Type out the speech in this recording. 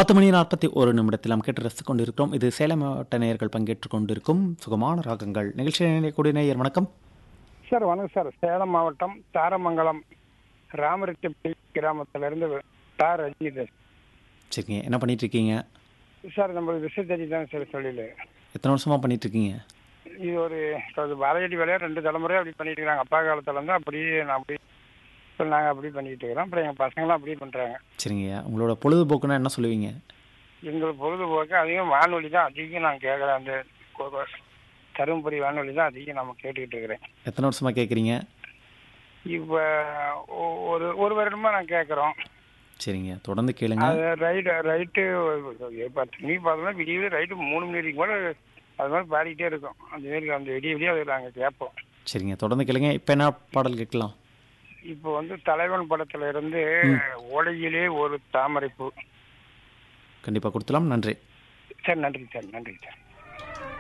10 மணி 41 நிமிடத்தில் நாம் கேட்டு ரசித்துக் கொண்டிருக்கிறோம். இது சேலம் மாவட்ட நேயர்கள் பங்கேற்றுக் கொண்டிருக்கும் சுகமான ராகங்கள் நிகழ்ச்சியில் இணையக்கூடிய நேயர் வணக்கம். சார் வணக்கம் சார். சேலம் மாவட்டம் தாரமங்கலம் ராமரெட்டிப்பட்டி கிராமத்திலிருந்து ரஜினி. சரிங்க, என்ன பண்ணிட்டு இருக்கீங்க? சார் நம்ம விசைத்தறி தான் சார் தொழில். எத்தனை வருஷமா பண்ணிட்டு இருக்கீங்க? இது ஒரு வரையடி வேலையா 2 தலைமுறையாக அப்படி பண்ணிட்டு இருக்கிறாங்க. அப்பா காலத்துல இருந்து அப்படியே நான் அப்படி நாங்கள் அப்படி பண்ணிட்டு இருக்கிறோம். அப்புறம் எங்கள் பசங்களாம் அப்படியே பண்ணுறாங்க. சரிங்க, உங்களோட பொழுதுபோக்குன்னா என்ன சொல்லுவீங்க? எங்களுக்கு பொழுதுபோக்கு அதிகம் வானொலி தான் அதிகம் நான் கேட்குறேன். அந்த தருமபுரி வானொலி தான் அதிகம் நம்ம கேட்டுக்கிட்டு இருக்கிறேன். எத்தனை வருஷமா கேட்குறீங்க? இப்போ ஒரு வருடமாக நான் கேட்குறோம். சரிங்க, தொடர்ந்து கேளுங்க. அது ரைட்டு 10 மணி பார்த்தோம்னா விடிய ரைட்டு 3 மணி வரைக்கும் கூட அது மாதிரி பாடிக்கிட்டே இருக்கும். அந்த மாரி அந்த விடிய அதை நாங்கள் கேட்போம். சரிங்க, தொடர்ந்து கேளுங்க. இப்போ என்ன பாடல் கேட்கலாம்? இப்போ தலைவன் படத்துல இருந்து ஓடையிலே ஒரு தாமரைப்பூ. கண்டிப்பாக கொடுத்துலாம். நன்றி சார். நன்றி சார். நன்றி சார்.